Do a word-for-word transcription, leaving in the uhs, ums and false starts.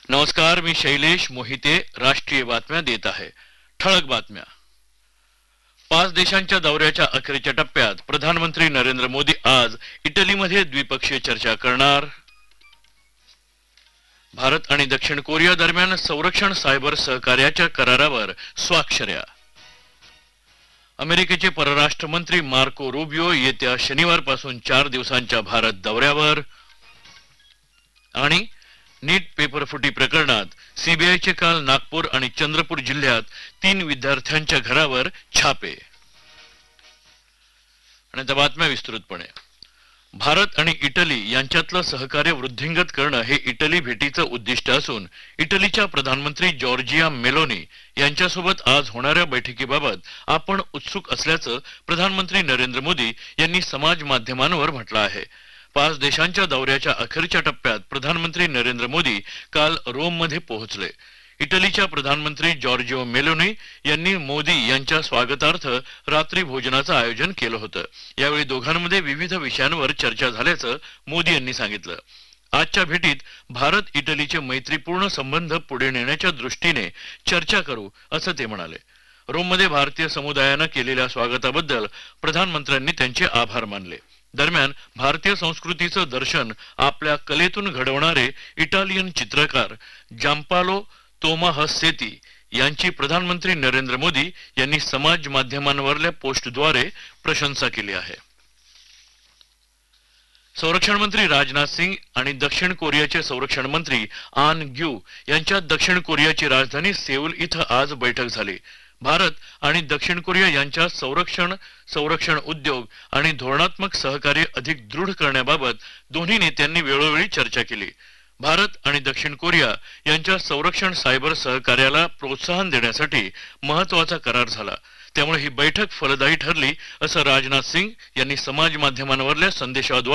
नमस्कार, मी शैलेश मोहिते राष्ट्रीय बातम्या देत आहे. ठळक बातम्या. पाच देशांच्या दौऱ्याच्या अखेरच्या टप्प्यात प्रधानमंत्री नरेंद्र मोदी आज इटलीमध्ये द्विपक्षीय चर्चा करणार. भारत आणि दक्षिण कोरिया दरम्यान संरक्षण सायबर सहकार्याच्या करारावर स्वाक्षऱ्या. अमेरिकेचे परराष्ट्र मंत्री मार्को रुबियो येत्या शनिवारपासून चार दिवसांच्या भारत दौऱ्यावर. आणि नीट पेपरफुटी प्रकरणात सीबीआयचे काल नागपूर आणि चंद्रपूर जिल्ह्यात तीन विद्यार्थ्यांच्या घरावर छापे. आणि आता बातम्या विस्तृतपणे. भारत आणि इटली यांच्यातलं सहकार्य वृद्धिंगत करणं हे इटली भेटीचं उद्दिष्ट असून इटलीच्या प्रधानमंत्री जॉर्जिया मेलोनी यांच्यासोबत आज होणाऱ्या बैठकीबाबत आपण उत्सुक असल्याचं प्रधानमंत्री नरेंद्र मोदी यांनी समाज माध्यमांवर म्हटलं आहे. पाच देशांच्या दौऱ्याच्या अखेरच्या टप्प्यात प्रधानमंत्री नरेंद्र मोदी काल रोममध्ये पोहोचले. इटलीच्या प्रधानमंत्री जॉर्जिओ मेलोनी यांनी मोदी यांच्या स्वागतार्थ रात्री भोजनाचं आयोजन केलं होतं. यावेळी दोघांमध्ये विविध विषयांवर चर्चा झाल्याचं मोदी यांनी सांगितलं. आजच्या भेटीत भारत इटलीचे मैत्रीपूर्ण संबंध पुढे नेण्याच्या दृष्टीने चर्चा करू असं ते म्हणाले. रोममध्ये भारतीय समुदायानं केलेल्या स्वागताबद्दल प्रधानमंत्र्यांनी त्यांचे आभार मानले. दरम्यान भारतीय संस्कृतीचं दर्शन आपल्या कलेतून घडवणारे इटालियन चित्रकार जांपालो तोमाहसेती यांची प्रधानमंत्री नरेंद्र मोदी यांनी समाज माध्यमांवरल्या पोस्टद्वारे प्रशंसा केली आहे. संरक्षण मंत्री राजनाथ सिंग आणि दक्षिण कोरियाचे संरक्षण मंत्री आन ग्यू यांच्यात दक्षिण कोरियाची राजधानी सेऊल इथं आज बैठक झाली. भारत आणि दक्षिण कोरिया यांच्या संरक्षण संरक्षण उद्योग आणि धोरणात्मक सहकार्य अधिक दृढ करण्याबाबत दोन्ही नेत्यांनी वेळोवेळी चर्चा केली. भारत आणि दक्षिण कोरिया यांच्या संरक्षण सायबर सहकार्याला प्रोत्साहन देण्यासाठी महत्वाचा करार झाला. त्यामुळे ही बैठक फलदायी ठरली असं राजनाथ सिंग यांनी समाज माध्यमांवरल्या संदेशाद्वारे